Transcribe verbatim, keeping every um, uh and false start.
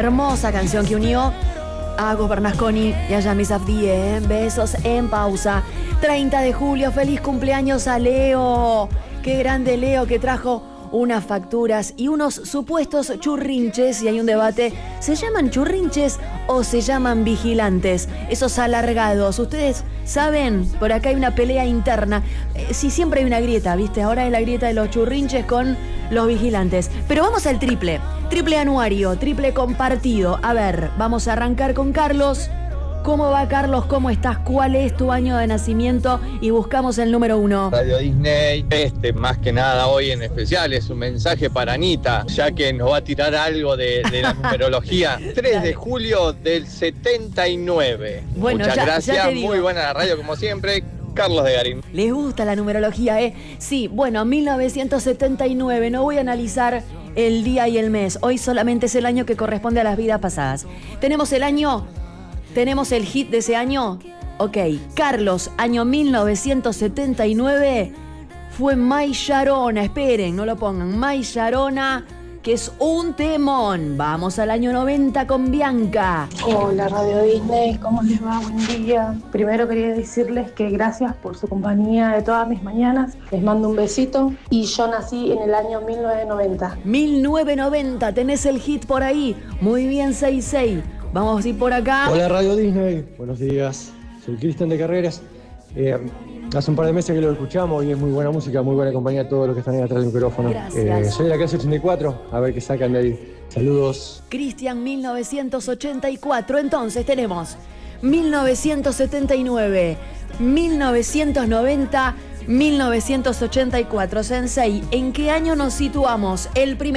Hermosa canción que unió a Agus Bernasconi y a Yami Safdie. Besos en pausa. treinta de julio, feliz cumpleaños a Leo. Qué grande Leo, que trajo unas facturas y unos supuestos churrinches, y hay un debate, ¿se llaman churrinches o se llaman vigilantes? Esos alargados, ustedes saben, por acá hay una pelea interna. Eh, sí, siempre hay una grieta, ¿viste? Ahora es la grieta de los churrinches con los vigilantes. Pero vamos al triple, triple anuario, triple compartido. A ver, vamos a arrancar con Carlos. ¿Cómo va, Carlos? ¿Cómo estás? ¿Cuál es tu año de nacimiento? Y buscamos el número uno. Radio Disney, este más que nada hoy en especial es un mensaje para Anita, ya que nos va a tirar algo de, de la numerología. tres de julio del setenta y nueve. Bueno, Muchas ya, gracias, ya te digo. Muy buena la radio como siempre. Carlos de Garín. Les gusta la numerología, ¿eh? Sí, bueno, mil novecientos setenta y nueve. No voy a analizar el día y el mes. Hoy solamente es el año que corresponde a las vidas pasadas. Tenemos el año... ¿Tenemos el hit de ese año? Ok, Carlos, año mil novecientos setenta y nueve, fue May Sharona. Esperen, no lo pongan. May Sharona, que es un temón. Vamos al año noventa con Bianca. Hola Radio Disney, ¿cómo les va? Buen día. Primero quería decirles que gracias por su compañía de todas mis mañanas. Les mando un besito. Y yo nací en el año mil novecientos noventa. mil novecientos noventa, tenés el hit por ahí. Muy bien, seis seis. Vamos a ir por acá. Hola Radio Disney, buenos días. Soy Cristian de Carreras. Eh, hace un par de meses que lo escuchamos y es muy buena música, muy buena compañía a todos los que están ahí atrás del micrófono. Gracias. Eh, soy de la clase ochenta y cuatro, a ver qué sacan de ahí. Saludos. Cristian, mil novecientos ochenta y cuatro. Entonces tenemos mil novecientos setenta y nueve, mil novecientos noventa, mil novecientos ochenta y cuatro. Sensei, ¿en qué año nos situamos? El primer